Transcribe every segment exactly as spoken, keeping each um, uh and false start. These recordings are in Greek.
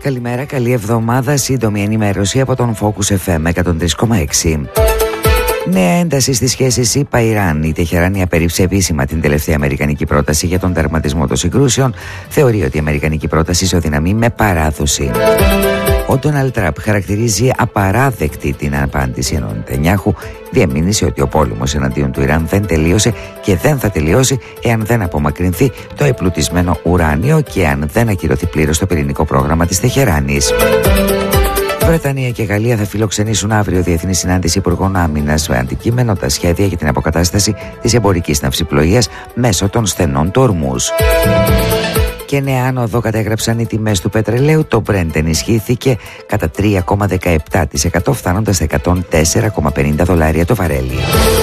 Καλημέρα, καλή εβδομάδα. Σύντομη ενημέρωση από τον Focus εφ εμ εκατόν τρία κόμμα έξι. Νέα ένταση στις σχέσεις ΗΠΑ-Ιράν. Η Τεχεράνη απέρριψε επίσημα την τελευταία αμερικανική πρόταση για τον τερματισμό των συγκρούσεων. Θεωρεί ότι η αμερικανική πρόταση ισοδυναμεί με παράδοση. Ο Ντόναλντ Τραμπ χαρακτηρίζει απαράδεκτη την απάντηση, ενώ ο Νετανιάχου διαμήνυσε ότι ο πόλεμος εναντίον του Ιράν δεν τελείωσε και δεν θα τελειώσει εάν δεν απομακρυνθεί το εμπλουτισμένο ουράνιο και αν δεν ακυρωθεί πλήρως το πυρηνικό πρόγραμμα της Τεχεράνης. Βρετανία και Γαλλία θα φιλοξενήσουν αύριο διεθνή συνάντηση υπουργών άμυνας με αντικείμενο τα σχέδια για την αποκατάσταση της εμπορικής ναυσιπλοείας μέσω των στενών του Ορμούζ. Και νέα άνοδο κατέγραψαν οι τιμές του πετρελαίου. Το Brent ενισχύθηκε κατά τρία κόμμα δεκαεπτά τοις εκατό φτάνοντας στα εκατόν τέσσερα κόμμα πενήντα δολάρια το βαρέλι.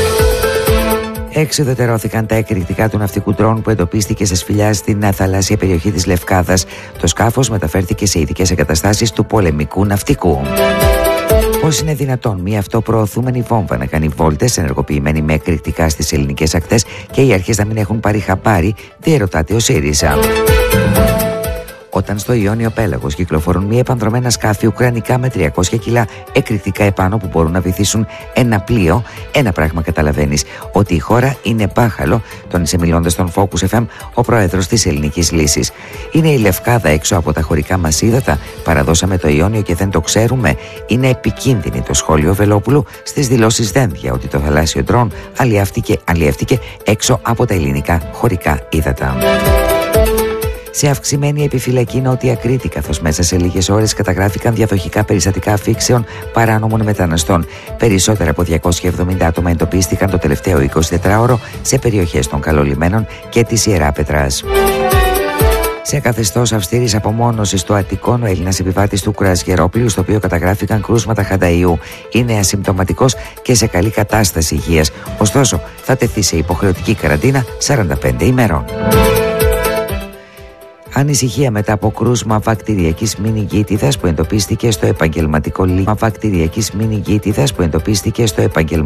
Εξουδετερώθηκαν τα εκρηκτικά του ναυτικού ντρόουν που εντοπίστηκε σε σφυλιά στην θαλάσσια περιοχή της Λευκάδας. Το σκάφος μεταφέρθηκε σε ειδικές εγκαταστάσεις του πολεμικού ναυτικού. Πώς είναι δυνατόν μια αυτοπροωθούμενη βόμβα να κάνει βόλτες ενεργοποιημένη με εκρηκτικά στις ελληνικές ακτές και οι αρχές να μην έχουν πάρει χαμπάρι, διερωτάται ο ΣΥΡΙΖΑ. Όταν στο Ιόνιο Πέλαγος κυκλοφορούν μη επανδρομένα σκάφη ουκρανικά με τριακόσια κιλά εκρηκτικά επάνω που μπορούν να βυθίσουν ένα πλοίο, ένα πράγμα καταλαβαίνεις, ότι η χώρα είναι μπάχαλο, τόνισε μιλώντας στον Focus εφ εμ ο πρόεδρος της Ελληνικής Λύσης. Είναι η Λευκάδα έξω από τα χωρικά μας ύδατα, παραδώσαμε το Ιόνιο και δεν το ξέρουμε. Είναι επικίνδυνη το σχόλιο Βελόπουλου στις δηλώσεις Δένδια ότι το θαλάσσιο ντρόουν αλλιεύτηκε, αλλιεύτηκε έξω από τα ελληνικά χωρικά ύδατα. Σε αυξημένη επιφυλακή Νότια Κρήτη, καθώς μέσα σε λίγες ώρες καταγράφηκαν διαδοχικά περιστατικά αφήξεων παράνομων μεταναστών. Περισσότερα από διακόσια εβδομήντα άτομα εντοπίστηκαν το τελευταίο εικοσιτετράωρο σε περιοχές των Καλολιμένων και της Ιεράπετρας. Σε καθεστώς αυστηρής απομόνωσης στο Αττικόν, ο Έλληνας επιβάτης του Κρασγερόπλοιου, στο οποίο καταγράφηκαν κρούσματα χανταΐου, είναι ασυμπτωματικός και σε καλή κατάσταση υγείας. Ωστόσο, θα τεθεί σε υποχρεωτική καραντίνα σαράντα πέντε ημερών. Ανησυχία μετά από κρούσμα βακτηριακής μηνυγίτιδας που εντοπίστηκε στο επαγγελματικό λύκειο. Βακτηριακής μηνυγίτιδας που εντοπίστηκε στο επαγγελματικό